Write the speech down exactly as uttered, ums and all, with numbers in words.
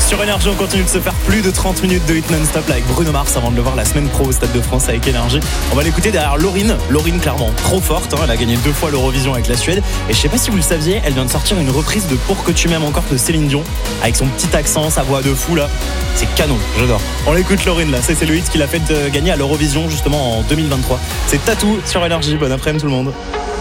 Sur Énergie, on continue de se faire plus de trente minutes de hit non-stop là, avec Bruno Mars avant de le voir la semaine pro au Stade de France avec Énergie. On va l'écouter derrière Lauryn. Lauryn, clairement trop forte, hein, elle a gagné deux fois l'Eurovision avec la Suède. Et je sais pas si vous le saviez, elle vient de sortir une reprise de Pour que tu m'aimes encore de Céline Dion avec son petit accent, sa voix de fou là. C'est canon, j'adore. On l'écoute Lauryn là, c'est, c'est le hit qui l'a fait gagner à l'Eurovision justement en deux mille vingt-trois. C'est Tattoo sur Énergie. Bon après-midi tout le monde.